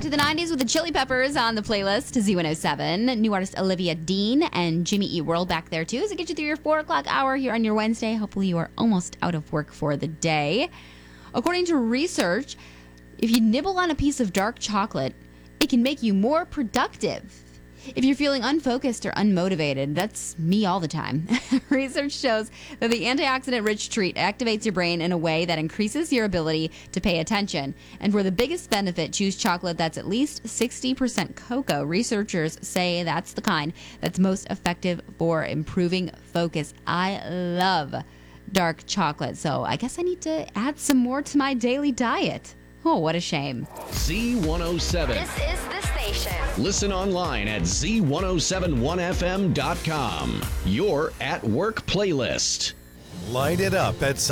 to the 90s with the Chili Peppers on the playlist to Z107. New artist Olivia Dean and Jimmy Eat World back there too as it gets you through your 4 o'clock hour here on your Wednesday. Hopefully you are almost out of work for the day. According to research, if you nibble on a piece of dark chocolate, it can make you more productive. If you're feeling unfocused or unmotivated, that's me all the time. Research shows that the antioxidant-rich treat activates your brain in a way that increases your ability to pay attention. And for the biggest benefit, choose chocolate that's at least 60% cocoa. Researchers say that's the kind that's most effective for improving focus. I love dark chocolate, so I guess I need to add some more to my daily diet. Oh, what a shame. Z107. This is the station. Listen online at Z1071FM.com. Your at work playlist. Light it up at